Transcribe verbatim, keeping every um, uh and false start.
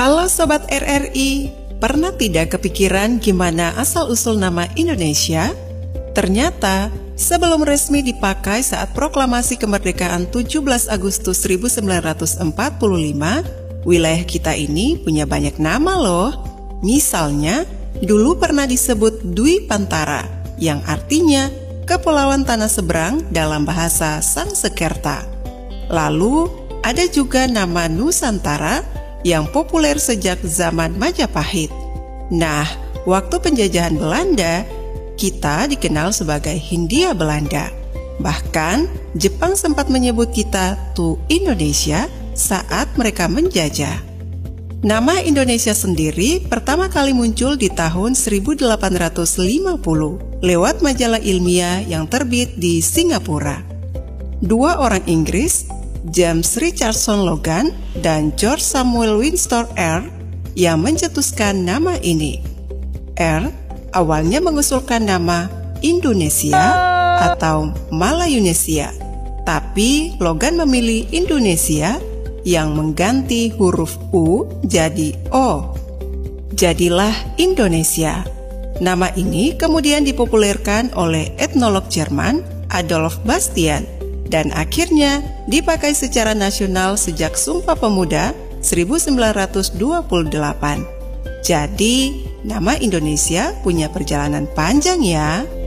Halo Sobat R R I, pernah tidak kepikiran gimana asal-usul nama Indonesia? Ternyata, sebelum resmi dipakai saat proklamasi kemerdekaan tujuh belas Agustus seribu sembilan ratus empat puluh lima, wilayah kita ini punya banyak nama loh. Misalnya, dulu pernah disebut Dwi Pantara, yang artinya Kepulauan Tanah Seberang dalam bahasa Sangsekerta. Lalu, ada juga nama Nusantara yang populer sejak zaman Majapahit. Nah, waktu penjajahan Belanda, kita dikenal sebagai Hindia Belanda. Bahkan, Jepang sempat menyebut kita Tu Indonesia saat mereka menjajah. Nama Indonesia sendiri pertama kali muncul di tahun seribu delapan ratus lima puluh lewat majalah ilmiah yang terbit di Singapura. Dua orang Inggris, James Richardson Logan dan George Samuel Windsor R, yang mencetuskan nama ini. R awalnya mengusulkan nama Indonesia atau Malayunesia, tapi Logan memilih Indonesia yang mengganti huruf U jadi O. Jadilah Indonesia. Nama ini kemudian dipopulerkan oleh etnolog Jerman Adolf Bastian dan akhirnya dipakai secara nasional sejak Sumpah Pemuda seribu sembilan ratus dua puluh delapan. Jadi, nama Indonesia punya perjalanan panjang ya.